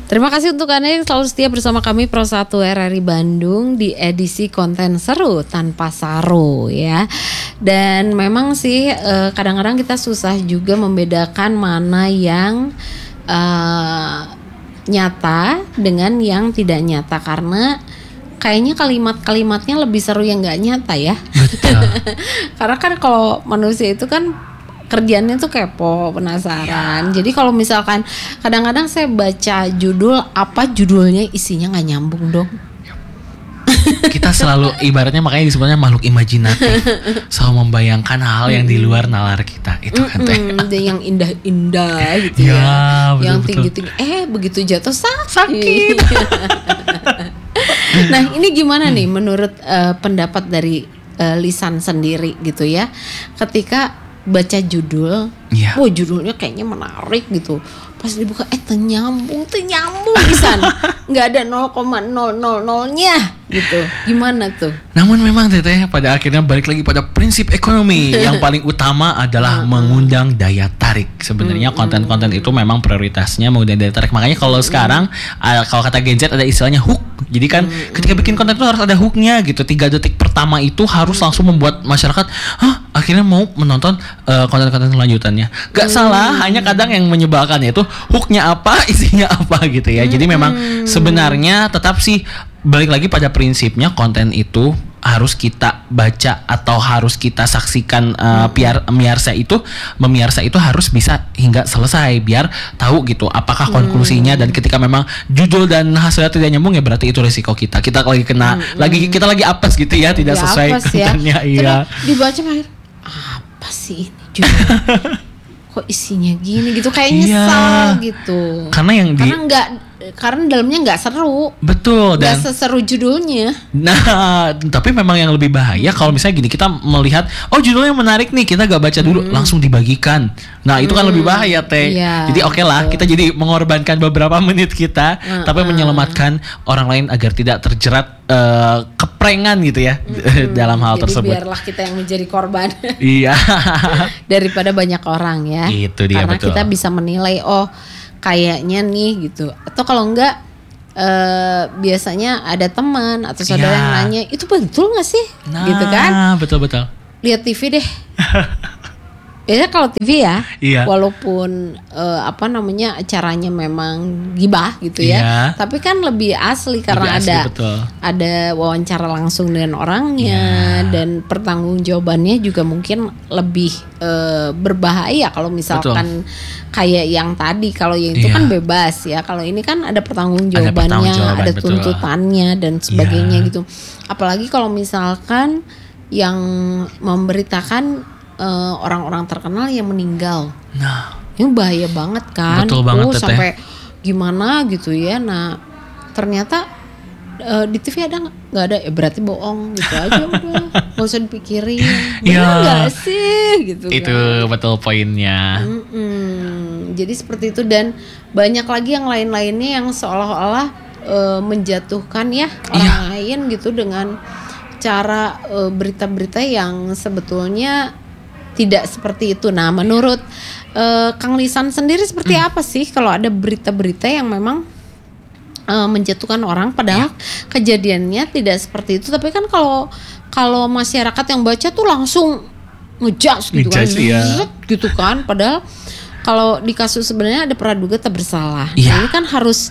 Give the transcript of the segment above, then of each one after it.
Terima kasih untuk Anda yang selalu setia bersama kami Pro 1 RRI Bandung di edisi konten seru tanpa saru ya. Dan memang sih kadang-kadang kita susah juga membedakan mana yang nyata dengan yang tidak nyata, karena kayaknya kalimat-kalimatnya lebih seru yang nggak nyata ya. Betul. Karena kan kalau manusia itu kan kerjaannya tuh kepo, penasaran. Jadi kalau misalkan kadang-kadang saya baca judul, apa judulnya isinya nggak nyambung dong. Kita selalu ibaratnya makanya disebutnya makhluk imajinatif, selalu membayangkan hal yang di luar nalar kita itu kan teh. Yang indah-indah gitu ya, betul, yang tinggi-tinggi. Begitu jatuh sakit. Nah ini gimana nih menurut pendapat dari Lisan sendiri gitu ya, ketika baca judul, judulnya kayaknya menarik gitu, pas dibuka ternyambung Lisan, nggak ada 0,000-nya gitu, gimana tuh? Namun memang teteh pada akhirnya balik lagi pada prinsip ekonomi yang paling utama adalah mengundang daya tarik. Sebenarnya konten-konten itu memang prioritasnya mengundang daya tarik. Makanya kalau sekarang kalau kata Gen Z ada istilahnya hook. Jadi kan ketika bikin konten itu harus ada hooknya gitu. 3 detik pertama itu harus langsung membuat masyarakat akhirnya mau menonton konten-konten selanjutannya. Gak salah, hanya kadang yang menyebalkan itu hooknya apa, isinya apa gitu ya. Jadi memang sebenarnya tetap sih balik lagi pada prinsipnya konten itu harus kita baca atau harus kita saksikan. Memirsa itu harus bisa hingga selesai biar tahu gitu apakah konklusinya, dan ketika memang judul dan hasilnya tidak nyambung ya berarti itu resiko kita lagi kena kita lagi apes gitu ya, tidak sesuai kontennya. Iya. Dibaca apa sih ini judul? Kok isinya gini gitu, kayak nyesal gitu. Karena dalamnya nggak seru. Betul, dan nggak seseru judulnya. Nah, tapi memang yang lebih bahaya kalau misalnya gini, kita melihat judulnya menarik nih, kita gak baca dulu langsung dibagikan. Nah itu kan lebih bahaya teh. Jadi oke lah, kita jadi mengorbankan beberapa menit kita, tapi menyelamatkan orang lain agar tidak terjerat keprengan gitu ya dalam hal jadi tersebut. Biarlah kita yang menjadi korban. Iya. Daripada banyak orang ya. Itu dia. Karena betul. kita bisa menilai kayaknya nih gitu. Atau kalau enggak biasanya ada teman atau saudara yang nanya, itu betul nggak sih? Gitu kan? Betul. Lihat TV deh. Biasanya kalau TV ya, walaupun acaranya memang gibah gitu ya, tapi kan lebih asli karena ada wawancara langsung dengan orangnya, dan pertanggungjawabannya juga mungkin lebih berbahaya kalau misalkan kayak yang tadi. Kalau yang itu kan bebas ya, kalau ini kan ada pertanggungjawabannya, ada tuntutannya dan sebagainya gitu. Apalagi kalau misalkan yang memberitakan orang-orang terkenal yang meninggal. Nah, ini bahaya banget kan. Betul banget, sampai gimana gitu ya. Nah, ternyata di TV ada nggak ada, berarti bohong gitu aja udah. Nggak usah dipikirin. Benar nggak sih gitu. Itu kan betul poinnya. Jadi seperti itu, dan banyak lagi yang lain-lainnya yang seolah-olah menjatuhkan orang lain gitu dengan cara berita-berita yang sebetulnya tidak seperti itu. Nah, menurut Kang Lisan sendiri seperti apa sih kalau ada berita-berita yang memang menjatuhkan orang, padahal kejadiannya tidak seperti itu, tapi kan kalau masyarakat yang baca tuh langsung ngejudge gitu kan, gitu kan, padahal kalau di kasus sebenarnya ada praduga tak bersalah. Nah, ini kan harus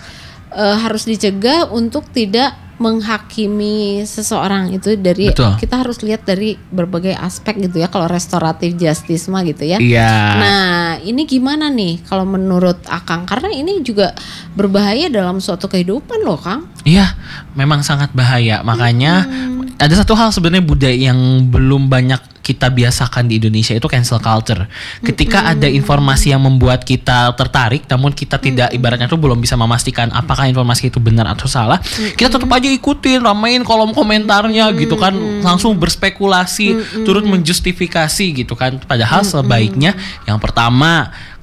dicegah untuk tidak menghakimi seseorang itu dari kita harus lihat dari berbagai aspek gitu ya, kalau restoratif justice mah gitu ya. Nah ini gimana nih kalau menurut Akang, karena ini juga berbahaya dalam suatu kehidupan loh Kang. Iya, memang sangat bahaya. Makanya ada satu hal sebenarnya budaya yang belum banyak kita biasakan di Indonesia, itu cancel culture. Ketika ada informasi yang membuat kita tertarik, namun kita tidak, ibaratnya tuh belum bisa memastikan apakah informasi itu benar atau salah, kita tetap aja ikutin, ramein kolom komentarnya gitu kan, langsung berspekulasi, turut menjustifikasi gitu kan. Padahal sebaiknya yang pertama,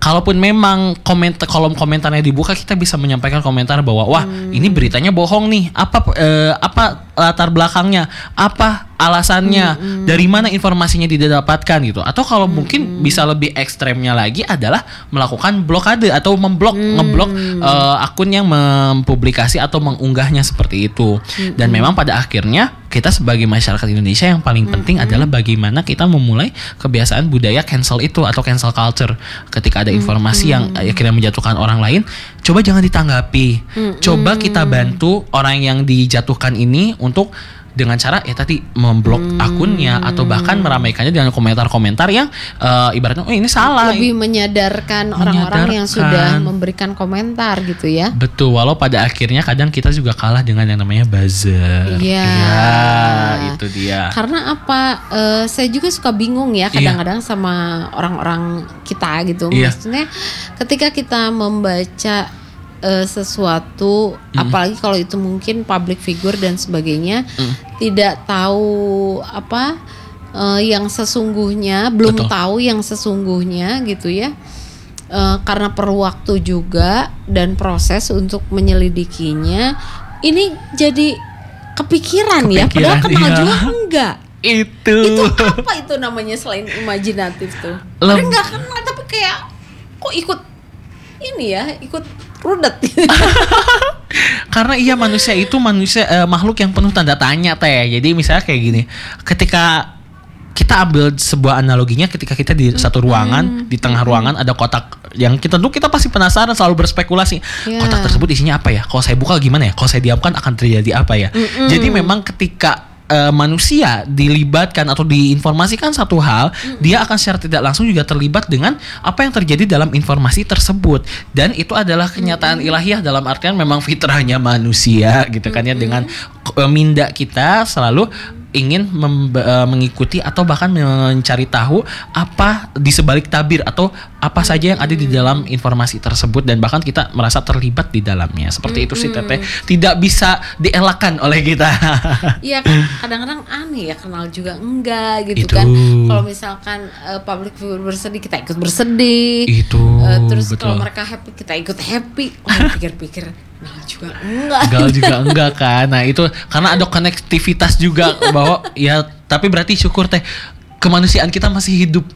kalaupun memang kolom komentarnya dibuka, kita bisa menyampaikan komentar bahwa wah ini beritanya bohong nih, apa latar belakangnya, apa alasannya, dari mana informasinya didapatkan gitu. Atau kalau mungkin bisa lebih ekstremnya lagi adalah melakukan blokade atau ngeblok akun yang mempublikasi atau mengunggahnya seperti itu. Dan memang pada akhirnya kita sebagai masyarakat Indonesia yang paling penting adalah bagaimana kita memulai kebiasaan budaya cancel itu atau cancel culture. Ketika ada informasi yang akhirnya menjatuhkan orang lain, coba jangan ditanggapi. Coba kita bantu orang yang dijatuhkan ini untuk dengan cara ya tadi memblok akunnya atau bahkan meramaikannya dengan komentar-komentar yang ibaratnya ini salah. Lebih menyadarkan orang-orang yang sudah memberikan komentar gitu ya. Betul, walau pada akhirnya kadang kita juga kalah dengan yang namanya buzzer. Iya. Itu dia. Karena apa? Saya juga suka bingung ya kadang-kadang sama orang-orang kita gitu. Maksudnya ketika kita membaca sesuatu, apalagi kalau itu mungkin public figure dan sebagainya, tidak tahu apa yang sesungguhnya, belum tahu yang sesungguhnya gitu ya, karena perlu waktu juga dan proses untuk menyelidikinya. Ini jadi kepikiran ya, padahal kenal juga enggak. Itu apa itu namanya selain imajinatif tuh? Padahal enggak kenal tapi kayak kok ikut ini ya, ikut rudet. Karena manusia itu makhluk yang penuh tanda tanya teh. Jadi misalnya kayak gini, ketika kita ambil sebuah analoginya, ketika kita di satu ruangan, di tengah ruangan ada kotak yang kita pasti penasaran, selalu berspekulasi. Kotak tersebut isinya apa ya? Kalau saya buka gimana ya? Kalau saya diamkan akan terjadi apa ya? Jadi memang ketika manusia dilibatkan atau diinformasikan satu hal, dia akan secara tidak langsung juga terlibat dengan apa yang terjadi dalam informasi tersebut. Dan itu adalah kenyataan ilahiyah, dalam artian memang fitrahnya manusia gitu kan ya, dengan minda kita selalu ingin mengikuti atau bahkan mencari tahu apa di sebalik tabir atau apa saja yang ada di dalam informasi tersebut, dan bahkan kita merasa terlibat di dalamnya. Seperti itu sih Teteh, tidak bisa dielakkan oleh kita. Iya kan, kadang-kadang aneh ya, kenal juga enggak gitu kan. Kalau misalkan public figure bersedih, kita ikut bersedih. Terus kalau mereka happy, kita ikut happy. Pikir-pikir Gal juga enggak kan. Nah itu karena ada konektivitas juga bahwa ya, tapi berarti syukur teh kemanusiaan kita masih hidup.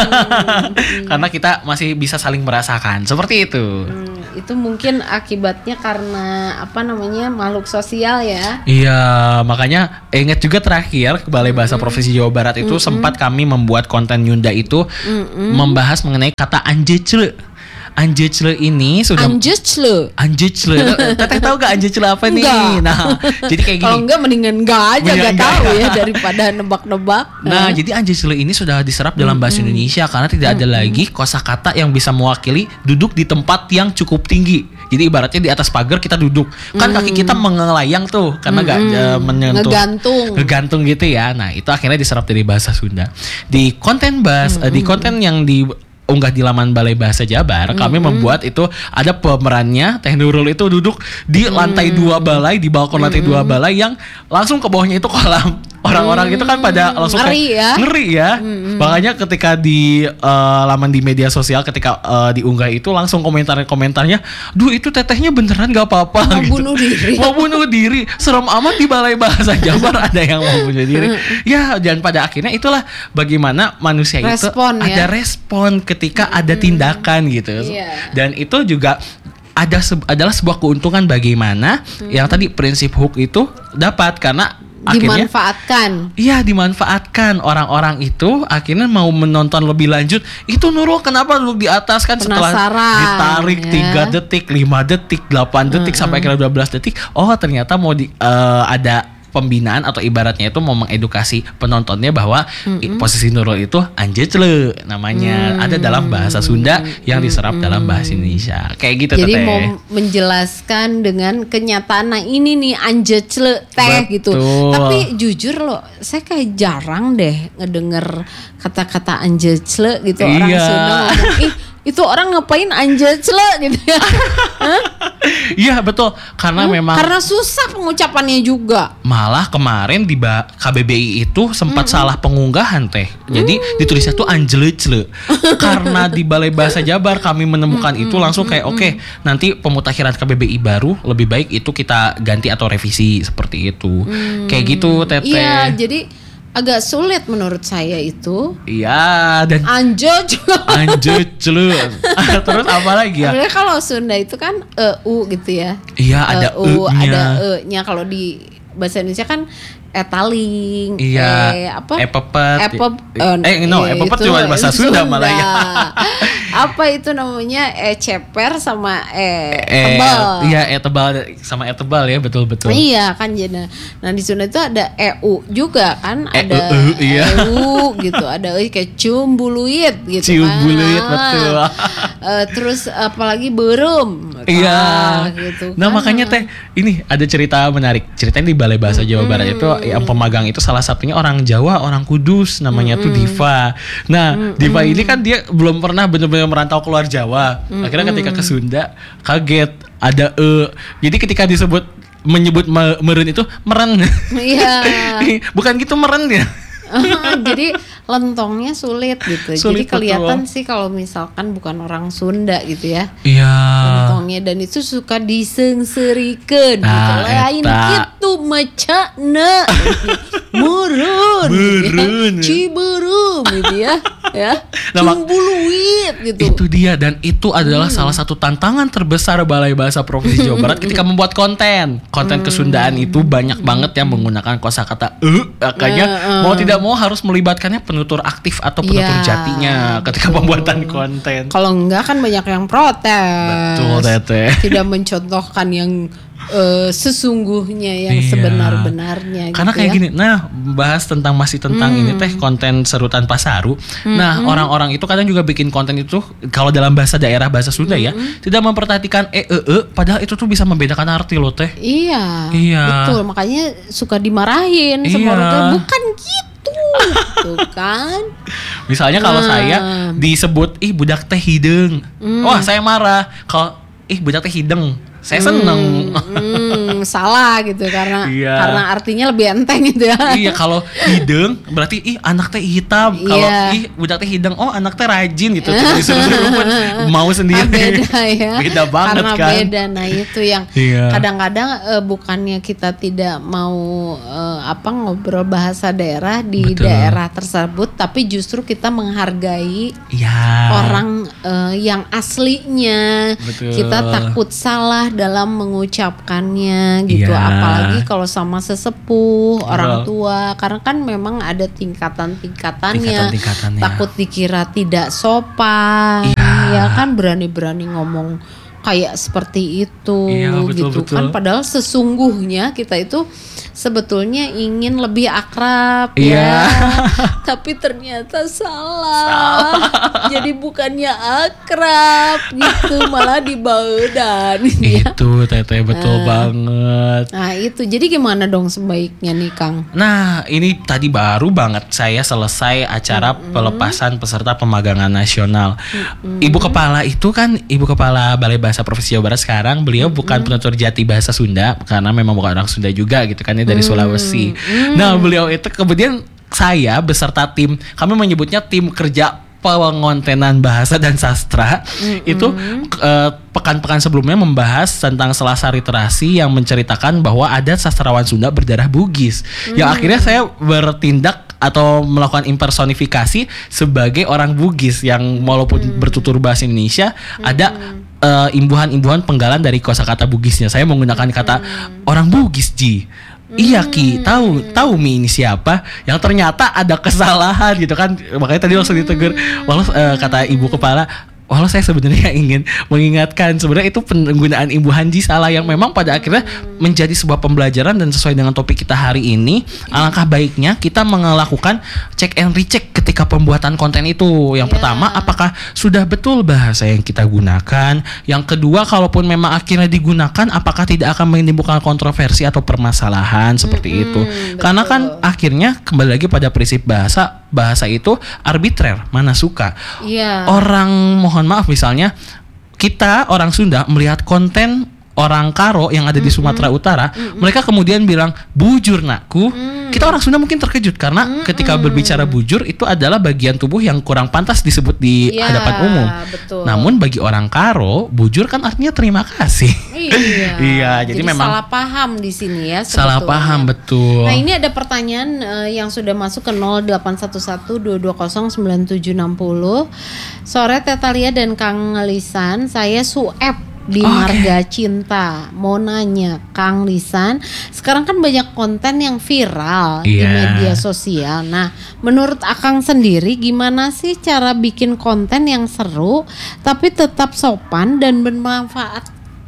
Karena kita masih bisa saling merasakan seperti itu. Itu mungkin akibatnya karena makhluk sosial ya. Iya, makanya ingat juga terakhir Balai Bahasa Provinsi Jawa Barat itu sempat kami membuat konten Yunda itu membahas mengenai kata anjecele. Anjecele ini sudah Anjecele. Teteh tahu gak anjecele apa nih? Enggak. Nah, jadi kayak gini. Kalau enggak mendingan enggak aja, enggak tahu ya daripada nebak-nebak. Nah, jadi anjecele ini sudah diserap dalam bahasa Indonesia karena tidak ada lagi kosakata yang bisa mewakili duduk di tempat yang cukup tinggi. Jadi ibaratnya di atas pagar kita duduk. Kan kaki kita mengelayang tuh karena enggak menyentuh. Ngegantung gitu ya. Nah, itu akhirnya diserap dari bahasa Sunda. Di konten di konten yang unggah di laman Balai Bahasa Jabar, kami membuat itu ada pemerannya Teh Nurul itu duduk di lantai 2 balai, di balkon lantai 2 balai yang langsung ke bawahnya itu kolam. Orang-orang itu kan pada langsung ngeri ya. Makanya ketika di laman di media sosial ketika diunggah itu langsung komentarnya, "Duh, itu tetehnya beneran gak apa-apa." Mau bunuh diri. Serem amat di Balai Bahasa Jabar ada yang mau bunuh diri. Ya, dan pada akhirnya itulah bagaimana manusia itu ada respon ketika ada tindakan gitu. Dan itu juga adalah sebuah keuntungan bagaimana yang tadi prinsip hook itu dapat, karena akhirnya dimanfaatkan orang-orang itu akhirnya mau menonton lebih lanjut. Itu Nurul kenapa duduk di atas kan, setelah ditarik 3 detik, 5 detik, 8 detik sampai akhirnya 12 detik. Oh, ternyata mau ada pembinaan atau ibaratnya itu mau mengedukasi penontonnya bahwa posisi Nurul itu anjecele namanya, ada dalam bahasa Sunda yang diserap dalam bahasa Indonesia. Kayak gitu. Jadi mau menjelaskan dengan kenyataan, nah ini nih anjecele teh gitu. Tapi jujur loh, saya kayak jarang deh ngedenger kata-kata anjecele gitu. Orang Sunda ngomong, itu orang ngapain anjecele gitu ya. Iya betul, karena memang Karena susah pengucapannya juga. malah kemarin di KBBI itu sempat salah pengunggahan teh. Jadi ditulisnya tuh Anjelecle. Karena di Balai Bahasa Jabar kami menemukan itu langsung kayak oke, nanti pemutakhiran KBBI baru lebih baik itu kita ganti atau revisi seperti itu. Kayak gitu Teteh. Iya, jadi agak sulit menurut saya itu. Iya, dan Anjoj. Anjelecle. Terus apa lagi ya? Sebenarnya kalau Sunda itu kan u gitu ya. Iya, ada U, e-nya. ada e-nya. Kalau di bahasa Indonesia kan etaling, Iya, apa? epepet. Epepet itu cuma bahasa Sunda malah ya. Apa itu namanya? Ceper sama tebal. Iya, tebal sama tebal ya, betul-betul. Iya kan jadi. Nah di Sunda itu ada eu juga kan, ada iya. eu gitu, ada kayak ciumbuluit gitu. Ciumbuluit, kan. betul. Terus apalagi berum. Iya. Gitu. Nah kan. makanya teh ini ada cerita menarik. Ceritanya di Balai Bahasa Jawa Barat itu yang pemagang itu salah satunya orang Jawa, orang Kudus, namanya tuh Diva. Nah Diva ini kan dia belum pernah benar-benar merantau keluar Jawa. Akhirnya ketika ke Sunda kaget ada jadi ketika menyebut meren itu meren. Iya. Bukan gitu meren ya. Jadi lentongnya sulit gitu. Sulit, jadi kelihatan betul. sih kalau misalkan bukan orang Sunda gitu ya. Iya. Lentongnya dan itu suka disengserikan gitu. Lain gitu macana. Murun. Murun. Ciberum gitu ya. Nah, Ciumbuluit gitu. Itu dia, dan itu adalah salah satu tantangan terbesar Balai Bahasa Provinsi Jawa Barat ketika membuat konten kesundaan itu banyak banget yang menggunakan kosakata makanya mau tidak mau harus melibatkannya penutur aktif atau penutur jatinya ketika pembuatan konten. Kalau enggak kan banyak yang protes. Betul Teteh. Tidak mencontohkan yang sesungguhnya yang Iya. sebenar-benarnya. Karena gitu kayak ya. gini, nah bahas tentang ini teh konten seru tanpa saru. Nah orang-orang itu kadang juga bikin konten itu kalau dalam bahasa daerah bahasa Sunda ya tidak memperhatikan padahal itu tuh bisa membedakan arti loh teh. Iya, Iya. betul. Makanya suka dimarahin sama Iya. orang tua. Bukan gitu, tuh kan? Misalnya kalau saya disebut budak teh hideng, wah saya marah. Kalau budak teh hideng, saya seneng. Salah gitu karena Iya. artinya lebih enteng gitu ya. Iya, kalau hideng berarti anak teh hitam. Kalau Iya. budak teh hideng, oh anak teh rajin gitu. Disuruh-suruh pun mau sendiri. Beda ya. Beda banget karena kan. beda. Nah itu yang Iya. kadang-kadang bukannya kita tidak mau ngobrol bahasa daerah di Betul. daerah tersebut, tapi justru kita menghargai Iya. orang yang aslinya. Betul. Kita takut salah dalam mengucapkannya gitu. Iya. Apalagi kalau sama sesepuh, orang Betul. tua. Karena kan memang ada tingkatan-tingkatannya. Tingkatan-tingkatannya. Takut dikira tidak sopan. Ya kan berani-berani ngomong kayak seperti itu Iya, betul, gitu betul. kan, padahal sesungguhnya kita itu sebetulnya ingin lebih akrab Iya. ya, tapi ternyata salah. Jadi bukannya akrab gitu, malah dibaedan ya. Itu Teteh betul banget. Nah itu, jadi gimana dong sebaiknya nih Kang? Nah, ini tadi baru banget saya selesai acara pelepasan peserta pemagangan nasional. Ibu kepala itu kan Ibu Kepala Balai Bahasa Provinsi Jawa Barat sekarang, beliau bukan penutur jati bahasa Sunda karena memang bukan orang Sunda juga gitu kan, dari Sulawesi. Nah, beliau itu kemudian saya beserta tim, kami menyebutnya tim kerja pengontenan bahasa dan sastra itu pekan-pekan sebelumnya membahas tentang Selasa Literasi yang menceritakan bahwa ada sastrawan Sunda berdarah Bugis yang akhirnya saya bertindak atau melakukan impersonifikasi sebagai orang Bugis yang walaupun bertutur bahasa Indonesia ada imbuhan-imbuhan penggalan dari kosakata Bugisnya. Saya menggunakan kata orang Bugis Ji. Iya Ki, tahu Mi ini siapa? Yang ternyata ada kesalahan gitu kan. Makanya tadi langsung ditegur. Walau kata Ibu Kepala, walau saya sebenarnya ingin mengingatkan sebenarnya itu penggunaan imbuhan Ji salah, yang memang pada akhirnya menjadi sebuah pembelajaran dan sesuai dengan topik kita hari ini. Alangkah baiknya kita melakukan check and recheck ketika pembuatan konten itu. Yang pertama, apakah sudah betul bahasa yang kita gunakan? Yang kedua, kalaupun memang akhirnya digunakan, apakah tidak akan menimbulkan kontroversi atau permasalahan seperti itu? Karena kan akhirnya kembali lagi pada prinsip bahasa itu arbitrer, mana suka. Iya. Orang mohon maaf misalnya kita orang Sunda melihat konten orang Karo yang ada di Sumatera Utara, mereka kemudian bilang bujur nakku. Kita orang Sunda mungkin terkejut karena ketika berbicara bujur itu adalah bagian tubuh yang kurang pantas disebut di hadapan umum. Betul. Namun bagi orang Karo, bujur kan artinya terima kasih. Iya. Iya, jadi memang salah paham di sini ya. Salah sebetulnya. paham betul. Nah, ini ada pertanyaan yang sudah masuk ke 0811-220-9760. Sore Tetalia dan Kang Lisan, saya Sueb di Marga Cinta. Mau nanya Kang Lisan, sekarang kan banyak konten yang viral di media sosial. Nah, menurut Akang sendiri gimana sih cara bikin konten yang seru tapi tetap sopan dan bermanfaat?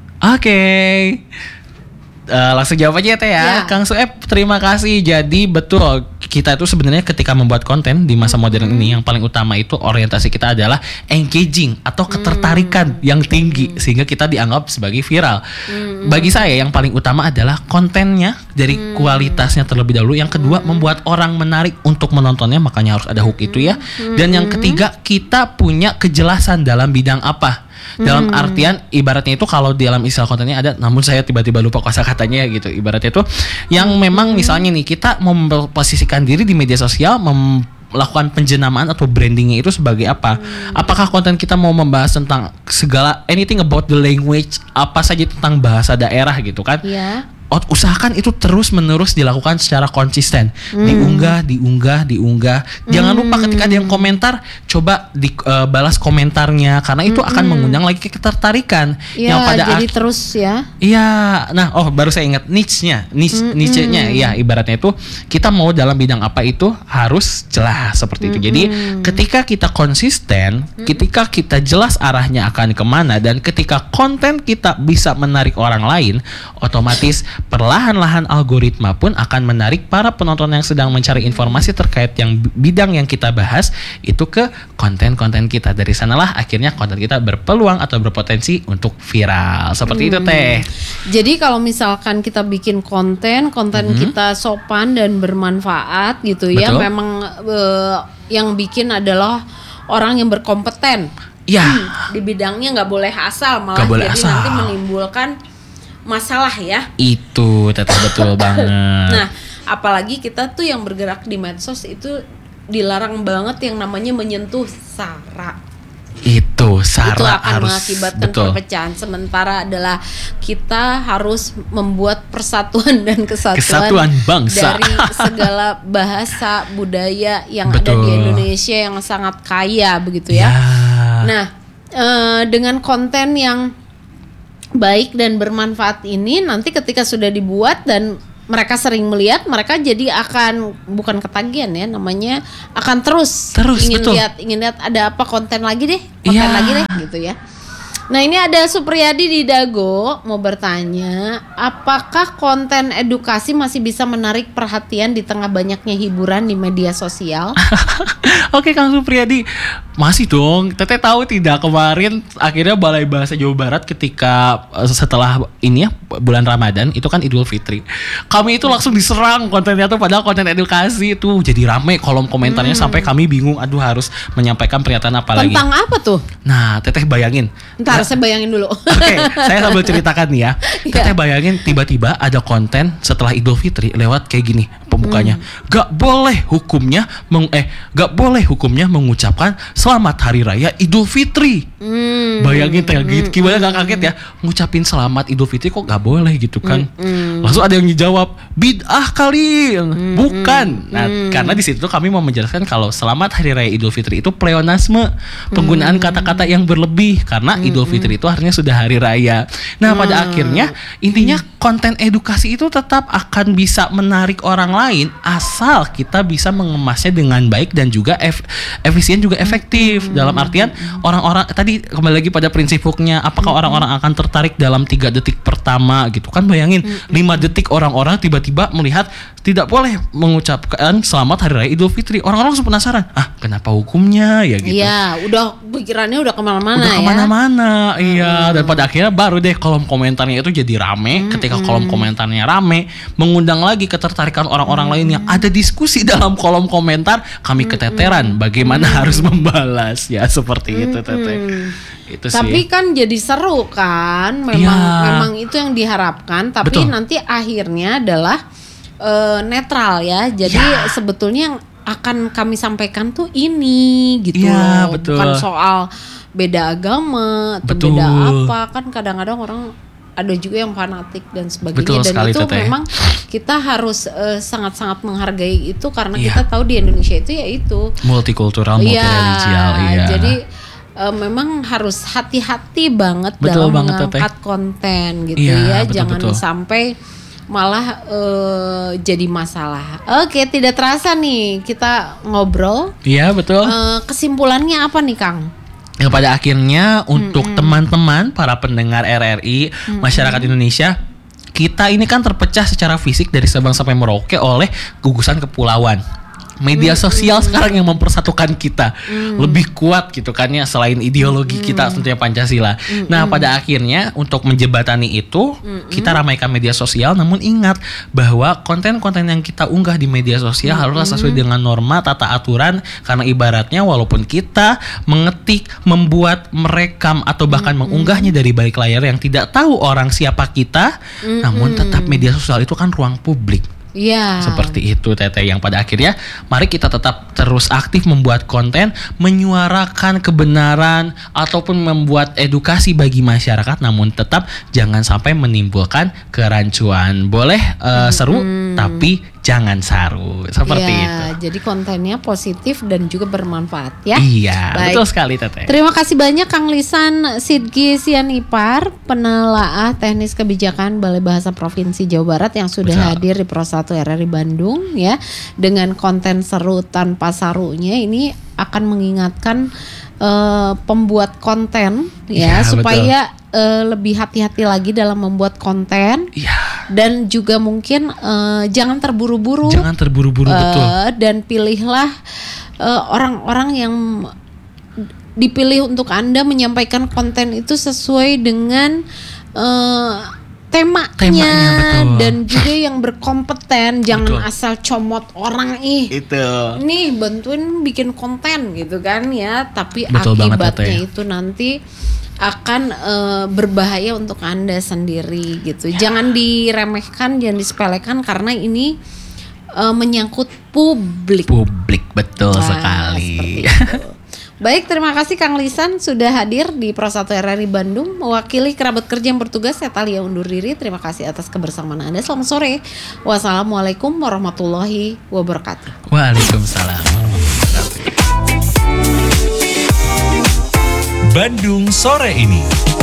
Langsung jawab aja Teh ya. Kang Sueb, terima kasih. Jadi betul, kita itu sebenarnya ketika membuat konten di masa modern ini yang paling utama itu orientasi kita adalah engaging atau ketertarikan yang tinggi sehingga kita dianggap sebagai viral. Bagi saya yang paling utama adalah kontennya dari kualitasnya terlebih dahulu. Yang kedua, membuat orang menarik untuk menontonnya, makanya harus ada hook itu ya. Dan yang ketiga, kita punya kejelasan dalam bidang apa. Dalam artian ibaratnya itu kalau di dalam istilah kontennya ada, namun saya tiba-tiba lupa kosakatanya gitu. Ibaratnya itu yang memang misalnya nih kita memposisikan diri di media sosial, melakukan penjenamaan atau brandingnya itu sebagai apa? Apakah konten kita mau membahas tentang segala anything about the language, apa saja tentang bahasa daerah gitu kan? Usahakan itu terus menerus dilakukan secara konsisten. Diunggah. Jangan lupa ketika ada yang komentar, coba balas komentarnya karena itu akan mengundang lagi ketertarikan. Yang pada jadi terus ya. Iya. Nah, baru saya ingat niche-nya. Ya, ibaratnya itu kita mau dalam bidang apa itu harus jelas seperti itu. Jadi ketika kita konsisten, ketika kita jelas arahnya akan kemana, dan ketika konten kita bisa menarik orang lain, otomatis perlahan-lahan algoritma pun akan menarik para penonton yang sedang mencari informasi terkait yang bidang yang kita bahas itu ke konten-konten kita. Dari sanalah akhirnya konten kita berpeluang atau berpotensi untuk viral. Seperti itu Teh. Jadi kalau misalkan kita bikin konten kita sopan dan bermanfaat gitu. Betul. Ya, memang yang bikin adalah orang yang berkompeten. Ya. Di bidangnya nggak boleh asal, malah jadi nanti menimbulkan masalah ya. Itu Teteh betul banget. Nah, apalagi kita tuh yang bergerak di medsos itu dilarang banget yang namanya menyentuh sara. Itu akan harus mengakibatkan perpecahan. Sementara adalah kita harus membuat persatuan dan kesatuan bangsa dari segala bahasa budaya yang ada di Indonesia yang sangat kaya begitu ya. Nah, dengan konten yang baik dan bermanfaat ini nanti ketika sudah dibuat dan mereka sering melihat, mereka jadi akan bukan ketagihan ya namanya, akan terus ingin lihat ada apa konten lagi deh gitu ya. Nah, ini ada Supriyadi di Dago mau bertanya, apakah konten edukasi masih bisa menarik perhatian di tengah banyaknya hiburan di media sosial? Oke Kang Supriyadi, masih dong. Teteh tahu tidak, kemarin akhirnya Balai Bahasa Jawa Barat ketika setelah ini ya bulan Ramadan itu kan Idul Fitri, kami itu langsung diserang kontennya tuh, padahal konten edukasi itu jadi rame kolom komentarnya sampai kami bingung, harus menyampaikan pernyataan apa lagi. Tentang apa tuh? Nah, Teteh bayangin. Saya bayangin dulu. Oke, saya sambil ceritakan nih ya. Teteh bayangin tiba-tiba ada konten setelah Idul Fitri lewat kayak gini pembukanya. Gak boleh hukumnya mengucapkan selamat hari raya Idul Fitri. Bayangin Teh, gimana gak kaget ya? Ngucapin selamat Idul Fitri kok gak boleh gitu kan? Langsung ada yang dijawab, bid'ah kali. Bukan. Nah, karena di situ kami mau menjelaskan kalau selamat hari raya Idul Fitri itu pleonasme, penggunaan kata-kata yang berlebih karena Idul Fitri itu artinya sudah hari raya. Nah, pada akhirnya intinya konten edukasi itu tetap akan bisa menarik orang lain asal kita bisa mengemasnya dengan baik dan juga efisien juga efektif. Dalam artian orang-orang tadi kembali lagi pada prinsip hooknya, apakah orang-orang akan tertarik dalam 3 detik pertama gitu kan? Bayangin 5 detik orang-orang tiba-tiba melihat tidak boleh mengucapkan selamat hari raya Idul Fitri. Orang-orang langsung penasaran, kenapa hukumnya ya gitu. Iya, udah pikirannya udah kemana-mana ya. Iya, dan pada akhirnya baru deh kolom komentarnya itu jadi rame. Ketika kolom komentarnya rame, mengundang lagi ketertarikan orang-orang lain yang ada diskusi dalam kolom komentar. Kami keteteran bagaimana harus membalas ya, seperti itu Teteh. Itu Tapi sih. kan jadi seru kan, memang itu yang diharapkan. Tapi Betul. nanti akhirnya adalah netral ya. Jadi sebetulnya yang akan kami sampaikan tuh ini gitu Iya, loh. betul. Bukan soal beda agama atau Betul. beda apa. Kan kadang-kadang orang ada juga yang fanatik dan sebagainya. Betul Dan sekali, itu Teteh. memang kita harus sangat-sangat menghargai itu karena Iya. kita tahu di Indonesia itu ya itu. Multikultural, multireligial, iya. Jadi memang harus hati-hati banget Betul dalam banget, mengangkat konten gitu Iya, ya. Jangan betul. sampai malah jadi masalah. Oke, tidak terasa nih kita ngobrol. Iya, betul. Kesimpulannya apa nih, Kang? Yang pada akhirnya untuk teman-teman para pendengar RRI, masyarakat Indonesia, kita ini kan terpecah secara fisik dari Sabang sampai Merauke oleh gugusan kepulauan. Media sosial sekarang yang mempersatukan kita lebih kuat gitu kan ya, selain ideologi kita tentunya Pancasila. Nah, pada akhirnya untuk menjembatani itu kita ramaikan media sosial, namun ingat bahwa konten-konten yang kita unggah di media sosial haruslah sesuai dengan norma tata aturan, karena ibaratnya walaupun kita mengetik, membuat, merekam atau bahkan mengunggahnya dari balik layar yang tidak tahu orang siapa kita, namun tetap media sosial itu kan ruang publik. Ya. Seperti itu Teteh, yang pada akhirnya mari kita tetap terus aktif membuat konten, menyuarakan kebenaran ataupun membuat edukasi bagi masyarakat, namun tetap jangan sampai menimbulkan kerancuan. Boleh seru tapi jangan saru. Seperti itu. Jadi kontennya positif dan juga bermanfaat ya. Iya, Baik. betul sekali Teteh. Terima kasih banyak Kang Lisan Sidki Sianipar, penelaah teknis kebijakan Balai Bahasa Provinsi Jawa Barat yang sudah Betul. hadir di Pro 1 RRI Bandung ya, dengan konten seru tanpa sarunya. Ini akan mengingatkan pembuat konten ya, Iya, supaya lebih hati-hati lagi dalam membuat konten. Iya, Dan juga mungkin jangan terburu-buru. jangan terburu-buru, betul. Dan pilihlah orang-orang yang dipilih untuk Anda menyampaikan konten itu sesuai dengan temanya, betul. dan juga yang berkompeten. Jangan Betul. asal comot orang Itu. nih bantuin bikin konten gitu kan ya, tapi Betul banget, akibatnya Teteh. itu nanti akan berbahaya untuk Anda sendiri gitu. Jangan diremehkan, jangan disepelekan karena ini menyangkut publik. Publik, betul Nah, sekali. seperti itu. Baik, terima kasih Kang Lisan sudah hadir di Pro 1 RRI Bandung. Mewakili kerabat kerja yang bertugas, saya Thalia undur diri. Terima kasih atas kebersamaan Anda. Selamat sore. Wassalamualaikum warahmatullahi wabarakatuh. Waalaikumsalam warahmatullahi wabarakatuh. Bandung sore ini.